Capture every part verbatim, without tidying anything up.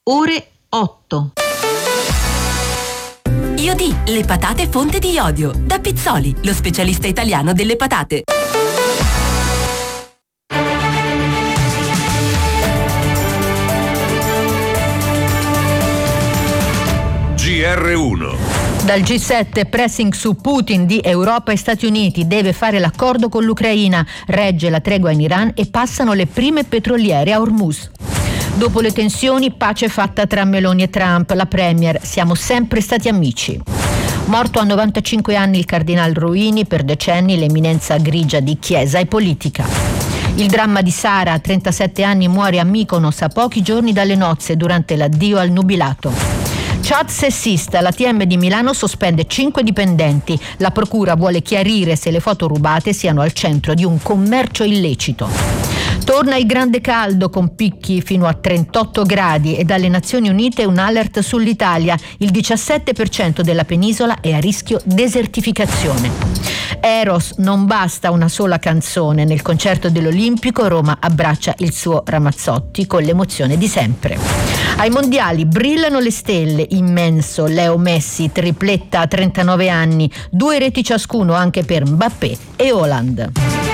ore otto. Iodi, le patate fonte di iodio. Da Pizzoli, lo specialista italiano delle patate. G R uno. Dal G sette, pressing su Putin di Europa e Stati Uniti, deve fare l'accordo con l'Ucraina, regge la tregua in Iran e passano le prime petroliere a Hormuz. Dopo le tensioni, pace fatta tra Meloni e Trump, la premier, siamo sempre stati amici. Morto a novantacinque anni il cardinal Ruini, per decenni l'eminenza grigia di chiesa e politica. Il dramma di Sara, a trentasette anni, muore a Mykonos a pochi giorni dalle nozze durante l'addio al nubilato. Chat sessista, l'A T M di Milano sospende cinque dipendenti. La procura vuole chiarire se le foto rubate siano al centro di un commercio illecito. Torna il grande caldo con picchi fino a trentotto gradi e dalle Nazioni Unite un alert sull'Italia. Il diciassette per cento della penisola è a rischio desertificazione. Eros, non basta una sola canzone. Nel concerto dell'Olimpico Roma abbraccia il suo Ramazzotti con l'emozione di sempre. Ai mondiali brillano le stelle, immenso Leo Messi, tripletta a trentanove anni, due reti ciascuno anche per Mbappé e Haaland.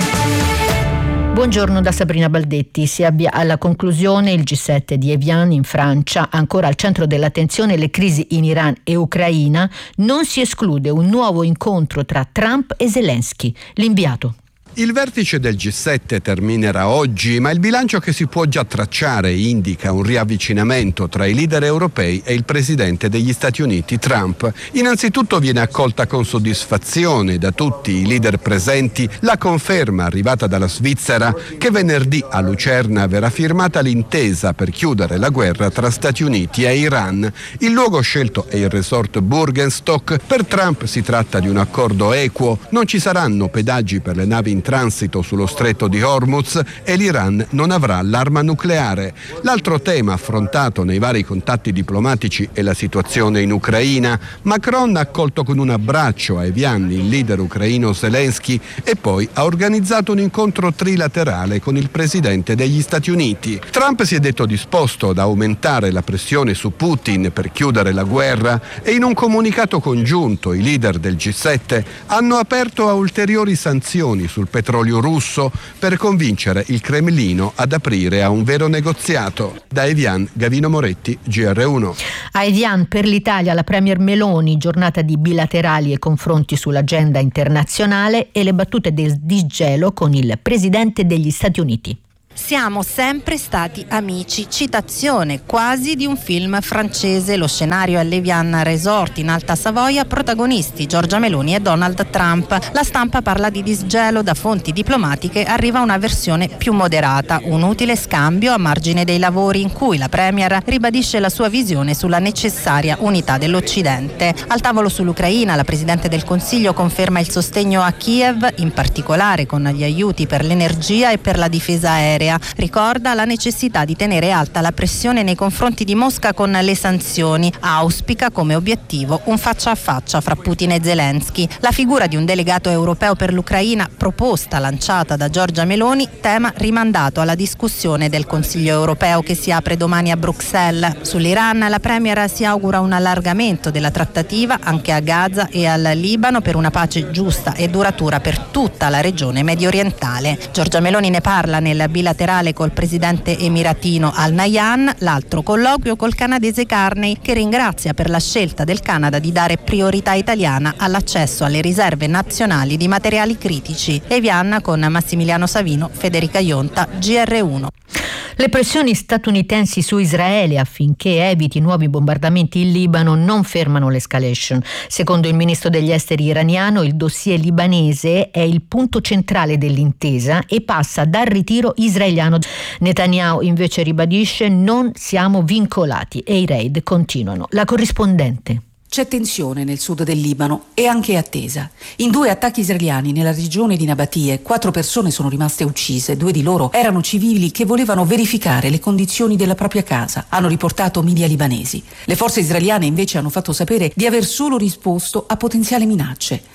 Buongiorno da Sabrina Baldetti. Si avvia alla conclusione il G sette di Evian in Francia, ancora al centro dell'attenzione le crisi in Iran e Ucraina. Non si esclude un nuovo incontro tra Trump e Zelensky. L'inviato. Il vertice del G sette terminerà oggi, ma il bilancio che si può già tracciare indica un riavvicinamento tra i leader europei e il presidente degli Stati Uniti, Trump. Innanzitutto viene accolta con soddisfazione da tutti i leader presenti la conferma arrivata dalla Svizzera che venerdì a Lucerna verrà firmata l'intesa per chiudere la guerra tra Stati Uniti e Iran. Il luogo scelto è il resort Burgenstock. Per Trump si tratta di un accordo equo, non ci saranno pedaggi per le navi in transito sullo stretto di Hormuz e l'Iran non avrà l'arma nucleare. L'altro tema affrontato nei vari contatti diplomatici è la situazione in Ucraina. Macron ha accolto con un abbraccio a Evian il leader ucraino Zelensky e poi ha organizzato un incontro trilaterale con il presidente degli Stati Uniti. Trump si è detto disposto ad aumentare la pressione su Putin per chiudere la guerra e in un comunicato congiunto i leader del G sette hanno aperto a ulteriori sanzioni sul petrolio russo per convincere il Cremlino ad aprire a un vero negoziato. Da Evian, Gavino Moretti, G R uno. A Evian per l'Italia la premier Meloni, giornata di bilaterali e confronti sull'agenda internazionale e le battute del disgelo con il presidente degli Stati Uniti. Siamo sempre stati amici, citazione quasi di un film francese. Lo scenario è l'Evian Resort in Alta Savoia, protagonisti Giorgia Meloni e Donald Trump. La stampa parla di disgelo, da fonti diplomatiche arriva una versione più moderata, un utile scambio a margine dei lavori in cui la premier ribadisce la sua visione sulla necessaria unità dell'Occidente. Al tavolo sull'Ucraina la Presidente del Consiglio conferma il sostegno a Kiev, in particolare con gli aiuti per l'energia e per la difesa aerea. Ricorda la necessità di tenere alta la pressione nei confronti di Mosca con le sanzioni. Auspica come obiettivo un faccia a faccia fra Putin e Zelensky. La figura di un delegato europeo per l'Ucraina, proposta lanciata da Giorgia Meloni, tema rimandato alla discussione del Consiglio europeo che si apre domani a Bruxelles. Sull'Iran la premier si augura un allargamento della trattativa anche a Gaza e al Libano per una pace giusta e duratura per tutta la regione mediorientale. Giorgia Meloni ne parla nel bilaterale col presidente emiratino Al Nahyan, l'altro colloquio col canadese Carney, che ringrazia per la scelta del Canada di dare priorità italiana all'accesso alle riserve nazionali di materiali critici. Evian con Massimiliano Savino, Federica Ionta, G R uno. Le pressioni statunitensi su Israele affinché eviti nuovi bombardamenti in Libano non fermano l'escalation. Secondo il ministro degli esteri iraniano, il dossier libanese è il punto centrale dell'intesa e passa dal ritiro israeliano. Netanyahu invece ribadisce: non siamo vincolati e i raid continuano. La corrispondente. C'è tensione nel sud del Libano e anche attesa. In due attacchi israeliani nella regione di Nabatie, quattro persone sono rimaste uccise. Due di loro erano civili che volevano verificare le condizioni della propria casa, hanno riportato media libanesi. Le forze israeliane invece hanno fatto sapere di aver solo risposto a potenziali minacce.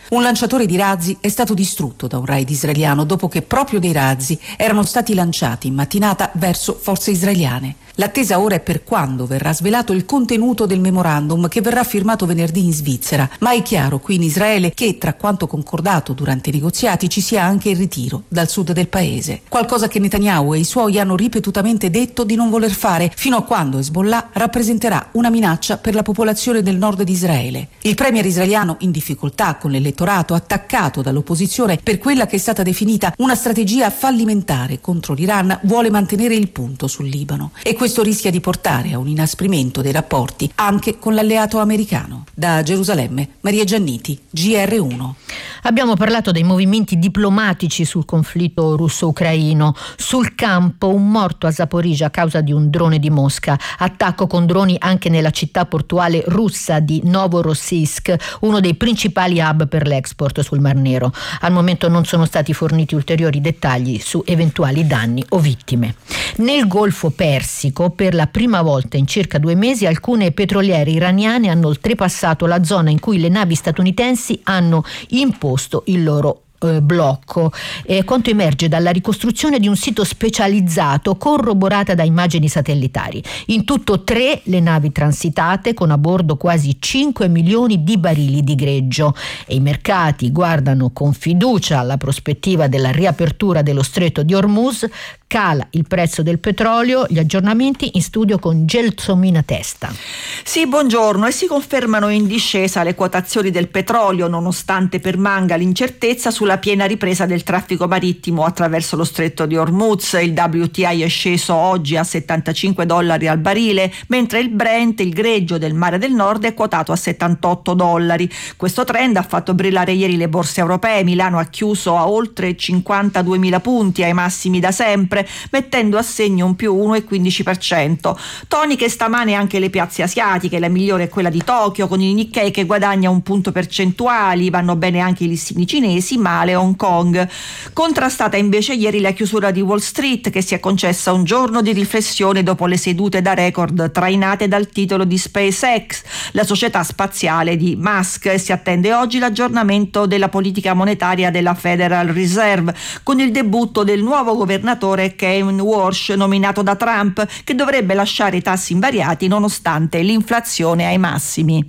Un lanciatore di razzi è stato distrutto da un raid israeliano dopo che proprio dei razzi erano stati lanciati in mattinata verso forze israeliane. L'attesa ora è per quando verrà svelato il contenuto del memorandum che verrà firmato venerdì in Svizzera, ma è chiaro qui in Israele che tra quanto concordato durante i negoziati ci sia anche il ritiro dal sud del paese, qualcosa che Netanyahu e i suoi hanno ripetutamente detto di non voler fare fino a quando Hezbollah rappresenterà una minaccia per la popolazione del nord di Israele. Il premier israeliano, in difficoltà con l'elettorato, attaccato dall'opposizione per quella che è stata definita una strategia fallimentare contro l'Iran, vuole mantenere il punto sul Libano e questo rischia di portare a un inasprimento dei rapporti anche con l'alleato americano. Da Gerusalemme, Maria Gianniti, G R uno. Abbiamo parlato dei movimenti diplomatici sul conflitto russo-ucraino. Sul campo un morto a Zaporizhzhia a causa di un drone di Mosca. Attacco con droni anche nella città portuale russa di Novorossiysk, uno dei principali hub per l'export sul Mar Nero. Al momento non sono stati forniti ulteriori dettagli su eventuali danni o vittime. Nel Golfo Persico, per la prima volta in circa due mesi, alcune petroliere iraniane hanno oltrepassato la zona in cui le navi statunitensi hanno imposto il loro Eh, blocco. Eh, quanto emerge dalla ricostruzione di un sito specializzato corroborata da immagini satellitari. In tutto tre le navi transitate con a bordo quasi cinque milioni di barili di greggio e i mercati guardano con fiducia alla prospettiva della riapertura dello stretto di Hormuz. Cala il prezzo del petrolio. Gli aggiornamenti in studio con Gelsomina Testa. Sì, buongiorno. E si confermano in discesa le quotazioni del petrolio nonostante permanga l'incertezza sulla piena ripresa del traffico marittimo attraverso lo stretto di Hormuz. Il W T I è sceso oggi a settantacinque dollari al barile, mentre il Brent, il greggio del Mare del Nord, è quotato a settantotto dollari. Questo trend ha fatto brillare ieri le borse europee. Milano ha chiuso a oltre cinquantaduemila punti, ai massimi da sempre, mettendo a segno un più uno virgola quindici per cento. Toniche stamane anche le piazze asiatiche, la migliore è quella di Tokyo con il Nikkei che guadagna un punto percentuali, vanno bene anche i listini cinesi, male Hong Kong. Contrastata invece ieri la chiusura di Wall Street, che si è concessa un giorno di riflessione dopo le sedute da record trainate dal titolo di SpaceX, la società spaziale di Musk. Si attende oggi l'aggiornamento della politica monetaria della Federal Reserve con il debutto del nuovo governatore Kevin Warsh, nominato da Trump, che dovrebbe lasciare i tassi invariati nonostante l'inflazione ai massimi.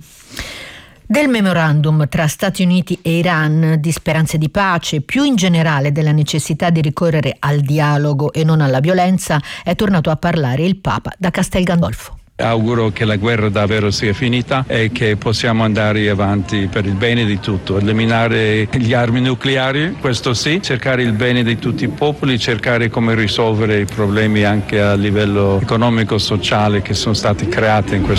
Del memorandum tra Stati Uniti e Iran, di speranze di pace, più in generale della necessità di ricorrere al dialogo e non alla violenza, è tornato a parlare il Papa da Castel Gandolfo. Auguro che la guerra davvero sia finita e che possiamo andare avanti per il bene di tutto, eliminare gli armi nucleari, questo sì, cercare il bene di tutti i popoli, cercare come risolvere i problemi anche a livello economico-sociale che sono stati creati in questo